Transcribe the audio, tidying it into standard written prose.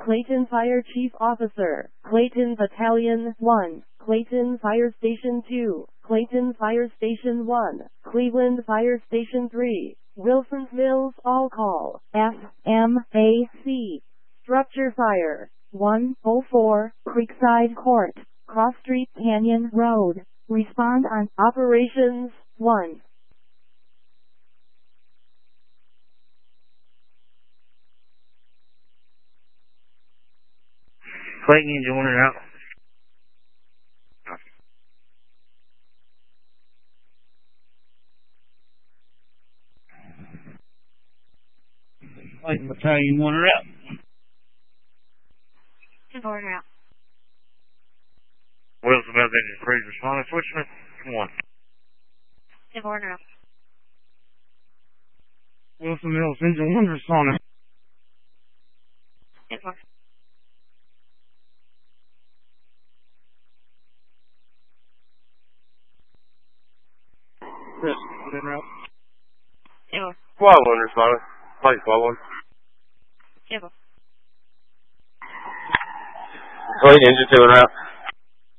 Clayton Fire Chief Officer, Clayton Battalion 1, Clayton Fire Station 2, Clayton Fire Station 1, Cleveland Fire Station 3, Wilson's Mills All Call, FMAC. Structure Fire, 104, Creekside Court, Cross Street Canyon Road. Respond on Operations 1. Clayton, engine 1 out. Clayton Battalion 1 out. Engine 4 out. Wilson Mills engine 3 responding. Switchman 1. Engine 4 out. Wilson Mills engine 1 responding. Engine 4. Chris, in route. Engine 4. Squad 1 responding. Fight Squad 1. Engine 4. Clayton engine 2 en route.